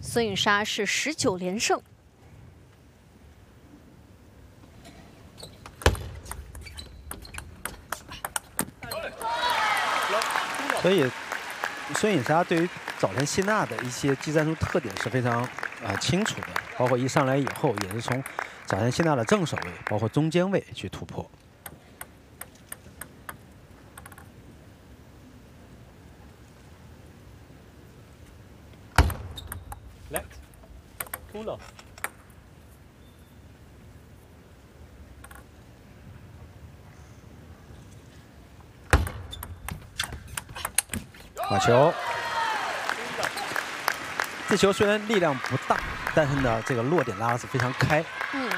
孙颖莎是19连胜。 所以，孙颖莎对于早田希娜的一些技战术特点是非常清楚的，包括一上来以后也是从早田希娜的正手位，包括中间位去突破。 来，突了。 好球！这球虽然力量不大，但是呢，这个落点拉的是非常开。 嗯，